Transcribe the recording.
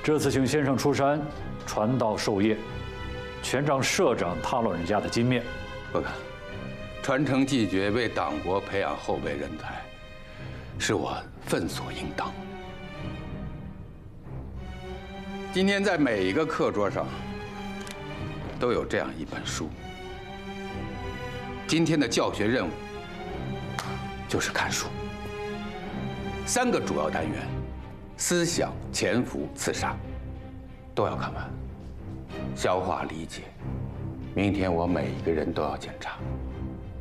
这次请先生出山传道授业，全仗社长他老人家的金面。 不敢，传承继绝，为党国培养后备人才，是我分所应当。今天在每一个课桌上都有这样一本书。今天的教学任务就是看书。3个主要单元：思想、潜伏、刺杀，都要看完，消化理解。明天我每一个人都要检查。